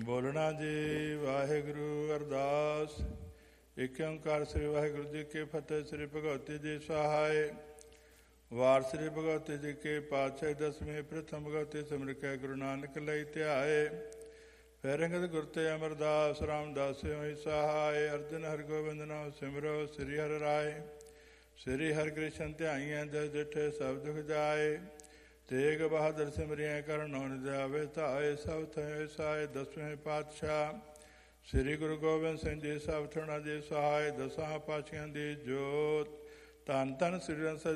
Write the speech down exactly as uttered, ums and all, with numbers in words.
ਬੋਲਣਾ ਜੀ। ਵਾਹਿਗੁਰੂ ਅਰਦਾਸ। ਇਕ ਓਂਕਾਰ ਸ੍ਰੀ ਵਾਹਿਗੁਰੂ ਜੀ ਕੀ ਫਤਿਹ। ਸ੍ਰੀ ਭਗਵਤੀ ਜੀ ਸਹਾਇ। ਵਾਰ ਸ੍ਰੀ ਭਗਵਤੀ ਜੀ ਕੇ ਪਾਤਸ਼ਾਹੀ ਦਸਵੇਂ ਪ੍ਰਥਮ ਭਗਵਤੀ ਸਿਮਰ ਕੇ ਗੁਰੂ ਨਾਨਕ ਲਈ ਧਿਆਏ। ਫਿਰ ਅੰਗਦ ਗੁਰ ਤੇ ਅਮਰਦਾਸ ਰਾਮਦਾਸ ਹੋਈ ਸਹਾਇ। ਅਰਜਨ ਹਰਿਗੋਬਿੰਦ ਨਾਮ ਸਿਮਰੋ ਸ੍ਰੀ ਹਰਿ ਰਾਏ। ਸ੍ਰੀ ਹਰਿ ਕ੍ਰਿਸ਼ਨ ਧਿਆਈਆਂ ਜਸ ਡਿਠੇ ਸਭ ਦੁਖ ਜਾਏ। ਤੇਗ ਬਹਾਦਰ ਸਿਮਰਿਆ ਕਰਨੋ ਨਿਜਾਵੇ ਧਾਏ। ਸਭ ਥਏ ਸਹਾਏ ਦਸਵੇਂ ਪਾਤਸ਼ਾਹ ਸ੍ਰੀ ਗੁਰੂ ਗੋਬਿੰਦ ਸਿੰਘ ਜੀ ਸਭ ਥਣਾ ਜੀ ਸਹਾਇ। ਦਸਾਂ ਪਾਤਸ਼ਾਹਾਂ ਦੀ ਜੋਤ ਧੰਨ ਧੰਨ ਸ੍ਰੀ